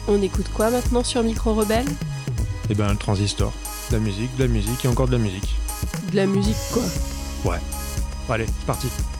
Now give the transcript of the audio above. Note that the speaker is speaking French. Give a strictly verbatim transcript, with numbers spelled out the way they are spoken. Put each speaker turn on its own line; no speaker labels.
On écoute quoi maintenant sur Micro Rebelle ?
Eh ben le transistor. De la musique, de la musique et encore de la musique.
De la musique quoi ?
Ouais. Allez, c'est parti.